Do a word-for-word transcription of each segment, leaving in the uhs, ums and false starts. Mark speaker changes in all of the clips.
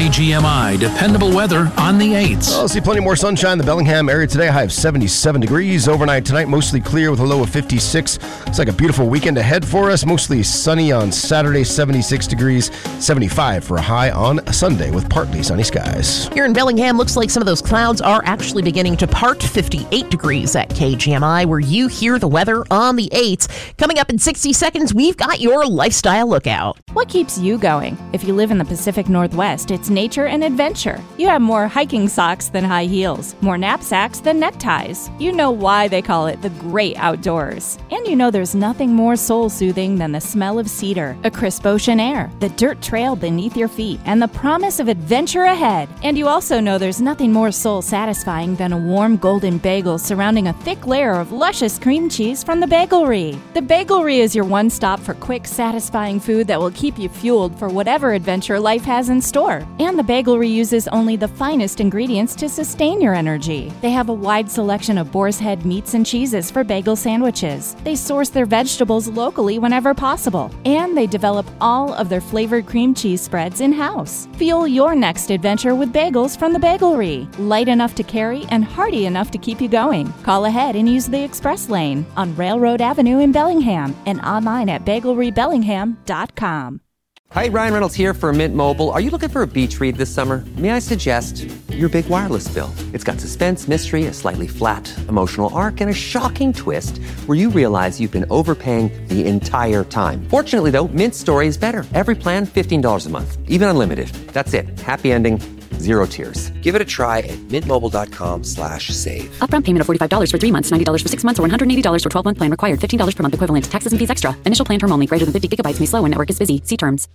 Speaker 1: K G M I, dependable weather on the eights.
Speaker 2: I'll see plenty more sunshine in the Bellingham area today. High of seventy-seven degrees. Overnight tonight, mostly clear with a low of fifty-six. It's like a beautiful weekend ahead for us. Mostly sunny on Saturday, seventy-six degrees. seventy-five for a high on Sunday with partly sunny skies.
Speaker 3: Here in Bellingham, looks like some of those clouds are actually beginning to part. fifty-eight degrees at K G M I, where you hear the weather on the eights. Coming up in sixty seconds, we've got your lifestyle lookout.
Speaker 4: What keeps you going? If you live in the Pacific Northwest, it's nature and adventure. You have more hiking socks than high heels, more knapsacks than neckties. You know why they call it the great outdoors. And you know there's nothing more soul-soothing than the smell of cedar, a crisp ocean air, the dirt trail beneath your feet, and the promise of adventure ahead. And you also know there's nothing more soul-satisfying than a warm golden bagel surrounding a thick layer of luscious cream cheese from the Bagelry. The Bagelry is your one stop for quick, satisfying food that will keep you fueled for whatever adventure life has in store. And the Bagelry uses only the finest ingredients to sustain your energy. They have a wide selection of boar's head meats and cheeses for bagel sandwiches. They source their vegetables locally whenever possible. And they develop all of their flavored cream cheese spreads in-house. Fuel your next adventure with bagels from the Bagelry. Light enough to carry and hearty enough to keep you going. Call ahead and use the express lane on Railroad Avenue in Bellingham and online at bagelry bellingham dot com.
Speaker 5: Hi, Ryan Reynolds here for Mint Mobile. Are you looking for a beach read this summer? May I suggest your big wireless bill? It's got suspense, mystery, a slightly flat emotional arc, and a shocking twist where you realize you've been overpaying the entire time. Fortunately, though, Mint's story is better. Every plan, fifteen dollars a month, even unlimited. That's it. Happy ending. Zero tears. Give it a try at mintmobile.com slash save.
Speaker 6: Upfront payment of forty-five dollars for three months, ninety dollars for six months, or one hundred eighty dollars for twelve-month plan required. fifteen dollars per month equivalent. Taxes and fees extra. Initial plan term only. Greater than fifty gigabytes may slow when network is busy. See terms.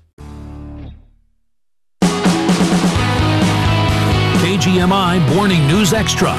Speaker 1: K G M I Morning News Extra.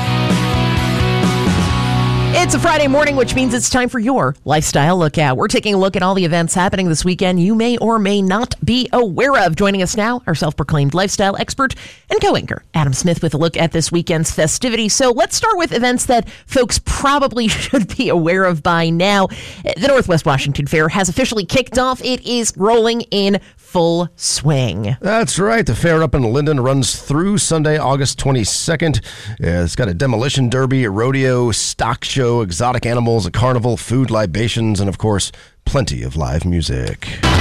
Speaker 3: It's a Friday morning, which means it's time for your Lifestyle Lookout. We're taking a look at all the events happening this weekend you may or may not be aware of. Joining us now, our self-proclaimed lifestyle expert and co-anchor, Adam Smith, with a look at this weekend's festivities. So let's start with events that folks probably should be aware of by now. The Northwest Washington Fair has officially kicked off. It is rolling in full swing.
Speaker 2: That's right. The fair up in Linden runs through Sunday, August twenty-second. Yeah, it's got a demolition derby, a rodeo, stock show, exotic animals, a carnival, food libations, and of course, plenty of live music.